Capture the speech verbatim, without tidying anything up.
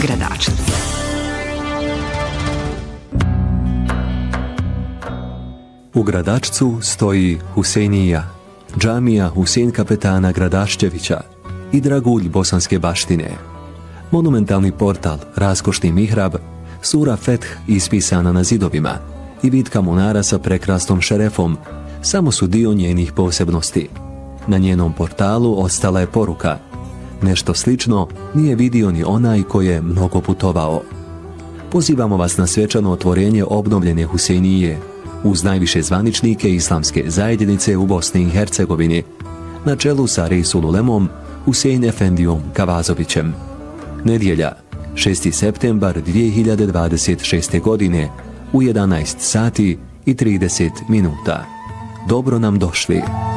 Gradačac. U Gradačcu stoji Husejnija, džamija Husein kapetana Gradaščevića i dragulj bosanske baštine. Monumentalni portal, raskošni mihrab, sura Feth ispisana na zidovima i vitka munara sa prekrasnom šerefom samo su dio njenih posebnosti. Na njenom portalu ostala je poruka: nešto slično nije vidio ni onaj ko je mnogo putovao. Pozivamo vas na svečano otvorenje obnovljene Husejnije uz najviše zvaničnike islamske zajednice u Bosni i Hercegovini, na čelu sa Reisul Ulemom Husein Efendijom Kavazovićem. Nedjelja, šesti septembar dvije hiljade dvadeset šeste. godine u jedanaest sati i trideset minuta. Dobro nam došli.